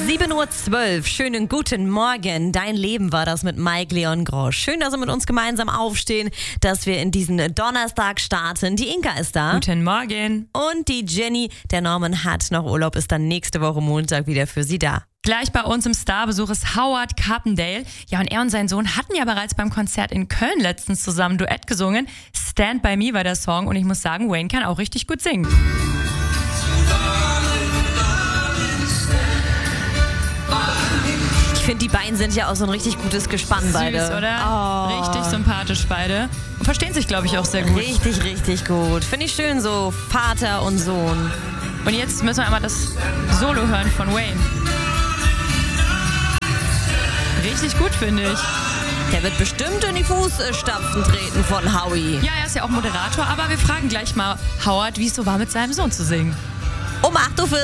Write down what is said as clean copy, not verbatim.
7:12 Uhr, schönen guten Morgen. Dein Leben war das mit Mike Leon Grosch. Schön, dass wir mit uns gemeinsam aufstehen, dass wir in diesen Donnerstag starten. Die Inka ist da. Guten Morgen. Und die Jenny, der Norman hat noch Urlaub, ist dann nächste Woche Montag wieder für sie da. Gleich bei uns im Starbesuch ist Howard Carpendale. Ja, und er und sein Sohn hatten ja bereits beim Konzert in Köln letztens zusammen Duett gesungen. Stand By Me war der Song und ich muss sagen, Wayne kann auch richtig gut singen. Ich finde, die beiden sind ja auch so ein richtig gutes Gespann beide. Süß, oder? Oh. Richtig sympathisch beide. Und verstehen sich, glaube ich, auch sehr gut. Richtig, richtig gut. Finde ich schön, so Vater und Sohn. Und jetzt müssen wir einmal das Solo hören von Wayne. Richtig gut, finde ich. Der wird bestimmt in die Fußstapfen treten von Howie. Ja, er ist ja auch Moderator, aber wir fragen gleich mal Howard, wie es so war, mit seinem Sohn zu singen. Um 8:40 Uhr